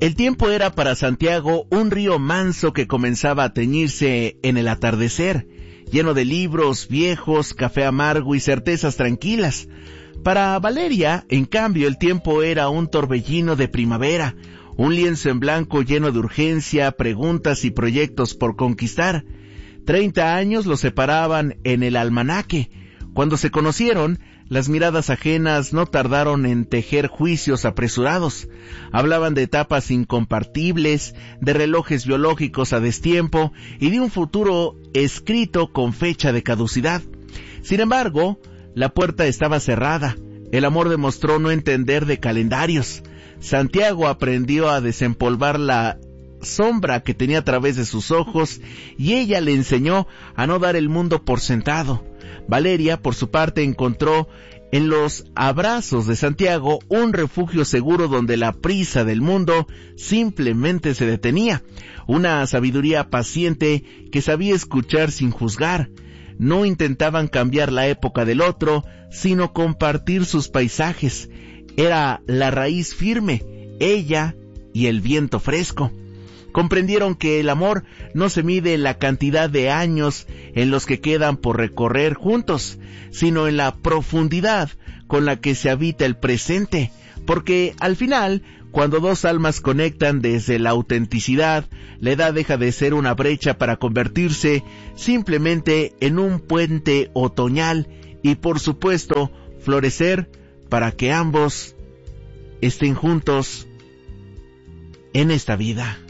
El tiempo era para Santiago un río manso que comenzaba a teñirse en el atardecer, lleno de libros viejos, café amargo y certezas tranquilas. Para Valeria, en cambio, el tiempo era un torbellino de primavera, un lienzo en blanco lleno de urgencia, preguntas y proyectos por conquistar. 30 años los separaban en el almanaque. Cuando se conocieron, las miradas ajenas no tardaron en tejer juicios apresurados. Hablaban de etapas incompartibles, de relojes biológicos a destiempo y de un futuro escrito con fecha de caducidad. Sin embargo, la puerta estaba cerrada. El amor demostró no entender de calendarios. Santiago aprendió a desempolvar la sombra que tenía a través de sus ojos y ella le enseñó a no dar el mundo por sentado. Valeria, por su parte, encontró en los abrazos de Santiago un refugio seguro donde la prisa del mundo simplemente se detenía. Una sabiduría paciente que sabía escuchar sin juzgar. No intentaban cambiar la época del otro, sino compartir sus paisajes. Era la raíz firme, ella y el viento fresco. Comprendieron que el amor no se mide en la cantidad de años en los que quedan por recorrer juntos, sino en la profundidad con la que se habita el presente, porque al final, cuando dos almas conectan desde la autenticidad, la edad deja de ser una brecha para convertirse simplemente en un puente otoñal y, por supuesto, florecer para que ambos estén juntos en esta vida.